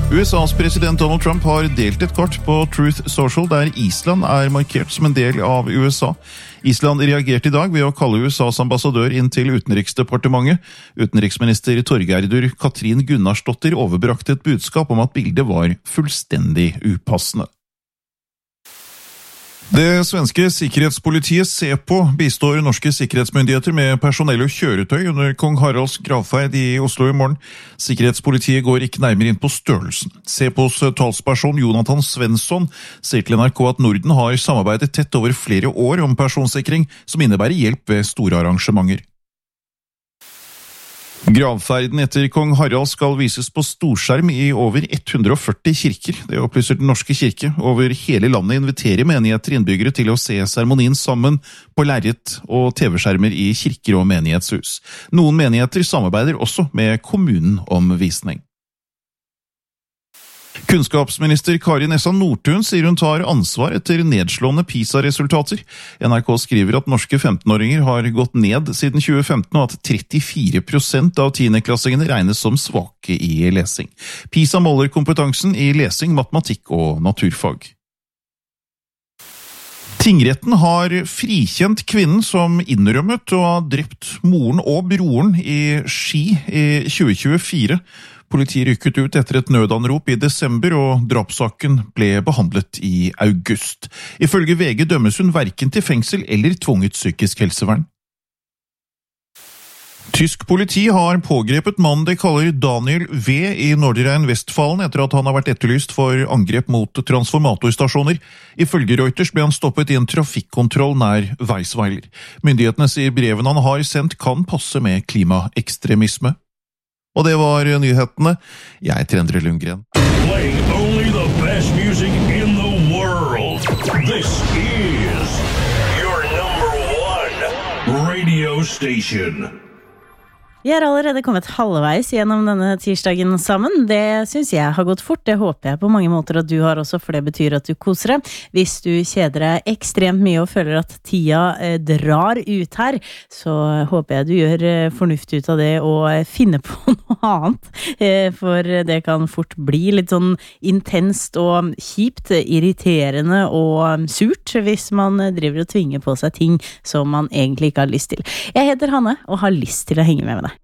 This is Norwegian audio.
USAs president Donald Trump har delt et kort på Truth Social der Island markert som en del av USA. Island reagerte i dag ved å kalle USAs ambassadør inn til Utenriksdepartementet. Utenriksminister Torgerdur Katrin Gunnarsdottir overbrakte et budskap om at bildet var fullstendig upassende. Det svenske sikkerhetspolitiet SEPO bistår norske sikkerhetsmyndigheter med personell og kjøretøy under Kong Haralds gravferd i Oslo i morgen. Sikkerhetspolitiet går ikke nærmere inn på størrelsen. SEPOs talsperson Jonathan Svensson sier til NRK at Norden har samarbeidet tett over flere år om personsikring som innebærer hjelp ved store arrangementer. Gravferden etter Kong Harald skal vises på storskjerm i over 140 kirker. Det opplyser Den norske kirke. Over hele landet inviterer menigheter innbyggere til å se seremonien sammen på lerret og TV-skjermer i kirker og menighetshus. Noen menigheter samarbeider også med kommunen om visning. Kunnskapsminister Kari Nessa Nordtun sier hun tar ansvar etter nedslående PISA-resultater. NRK skriver at norske 15-åringer har gått ned siden 2015, og at 34% av 10-klassingene regnes som svake i lesing. PISA måler kompetansen i lesing, matematikk og naturfag. Tingretten har frikjent kvinnen som innrømmet å ha drept moren og broren i Ski i 2024. Politiet rykket ut etter et nødanrop i desember, og drapssaken ble behandlet i august. Ifølge VG dømmes hun hverken til fengsel eller tvunget psykisk helsevern. Tysk politi har pågrepet mannen de kaller Daniel V. i Nordrhein-Westfalen etter at han har vært etterlyst for angrep mot transformatorstasjoner. Ifølge Reuters ble han stoppet i en trafikkontroll nær Weisweiler. Myndighetene sier breven han har sendt kan passe med klimaekstremisme. Og det var nyhetene. Jeg heter Endre Lundgren. Playing only the best music in the world. This is your number 1 radio station. Vi har allerede kommet halvveis gjennom denne tirsdagen sammen. Det synes jeg har gått fort. Det håper jeg på mange måter at du har også, for det betyr at du koser deg. Hvis du kjeder deg ekstremt mye og føler at tida drar ut her, så håper jeg du gjør fornuft ut av det og finner på noe annet. For det kan fort bli litt sånn intenst og kjipt, irriterende og surt hvis man driver og tvinger på seg ting som man egentlig ikke har lyst til. Jeg heter Hanne og har lyst til å henge med deg.